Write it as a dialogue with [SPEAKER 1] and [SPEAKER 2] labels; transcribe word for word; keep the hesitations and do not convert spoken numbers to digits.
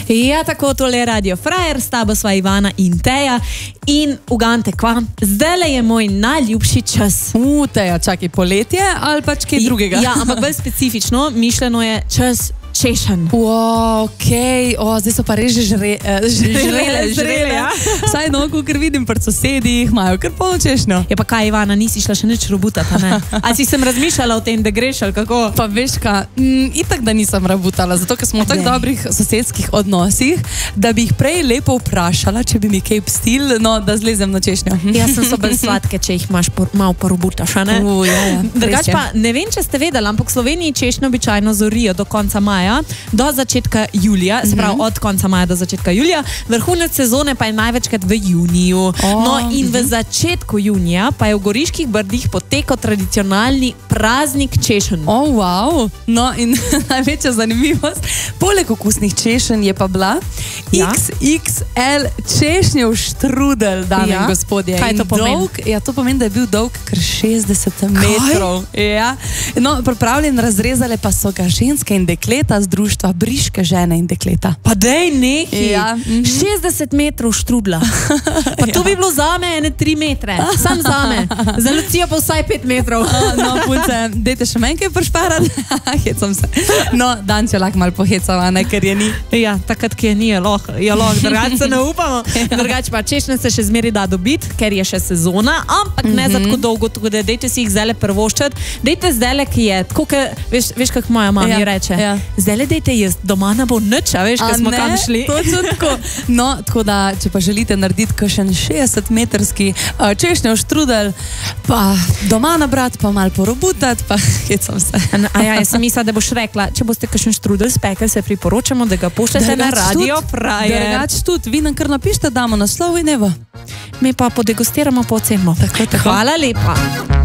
[SPEAKER 1] Ja, tako tole je Radio Frajer, s tabo sva Ivana in Teja. In ugante kva, zdajle je moj najljubši čas.
[SPEAKER 2] U, Teja, čakaj, poletje ali pač kaj drugega?
[SPEAKER 1] Ja, ampak bolj specifično, mišljeno je čas češenj.
[SPEAKER 2] Wow, okej, okay. O, zdaj so pa res že žre, uh, žrele, žrele, ja. Saj no, ker vidim pred sosedih, imajo kar polno češnjo.
[SPEAKER 1] Je pa kaj, Ivana, nisi šla še nič robutati, ne? A si sem razmišljala o tem, da greš ali kako?
[SPEAKER 2] Pa veš kaj, mm, itak da nisem robutala, zato ker smo v tako dobrih sosedskih odnosih, da bi jih prej lepo vprašala, če bi mi kaj pstil, no, da zlezem na češnjo.
[SPEAKER 1] Jaz sem so bolj sladke, če jih imaš por, malo porobutaš, ne?
[SPEAKER 2] U, ja, ja.
[SPEAKER 1] Drugač pa, ne vem, če ste vedeli, ampak v Sloveniji češnjo običajno zorijo do konca maja, do začetka julija, se pravi od konca maja do začetka julija, vrhunec sezone pa je največkrat v juniju.
[SPEAKER 2] Oh,
[SPEAKER 1] no in v začetku junija pa je v Goriških Brdih potekal tradicionalni praznik češenj.
[SPEAKER 2] O, oh, wow. No in največja zanimivost, poleg okusnih češenj je pa bila ja? iks iks el češnjev štrudel, dame ja? in gospodje.
[SPEAKER 1] Kaj to pomeni?
[SPEAKER 2] Dolg, ja, to pomeni, da je bil dolg kar šestdeset metrov. Ja. No, pripravljen razrezale pa so ga ženske in dekleta z društva Briške žene in dekleta.
[SPEAKER 1] Pa dej neki,
[SPEAKER 2] ja. mm-hmm.
[SPEAKER 1] šestdeset metrov štrudla. Pa to ja. bi bilo zame ene tri metre, sam zame. Za Lucijo pa vsaj pet metrov.
[SPEAKER 2] No, punce, dejte še menj kaj prešparati. Hecam se. No, dan če lahko malo pohecava, ne, ker je ni.
[SPEAKER 1] Ja, takrat, ki je ni, je lahko, je lahko, drugače se ne upamo. Drugače pa češnje se še zmeri da dobiti, ker je še sezona, ampak ne mm-hmm. za tako dolgo, tako da dejte si jih zdajle prvoščati. Dejte zdajle, ki je, tako ke, veš, veš kak moja mama ja. mi reče, ja. zdajle dejte jaz doma ne bo nič, a veš, kaj smo kam šli.
[SPEAKER 2] Točno tako. No, tako da, če pa želite narediti kakšen šestdeset metrski uh, češnjev štrudel, pa doma nabrati, pa malo porobutati, pa hecam se.
[SPEAKER 1] A ja, jaz sem mislila, da boš rekla, če boste kakšen štrudel spekel, se priporočamo, da ga pošljete na Radio Frajer.
[SPEAKER 2] Drugač tudi, vi nam kar napište, damo naslov in evo.
[SPEAKER 1] Mi pa podegustiramo, pa ocenimo.
[SPEAKER 2] Tako, tako.
[SPEAKER 1] Hvala lepa.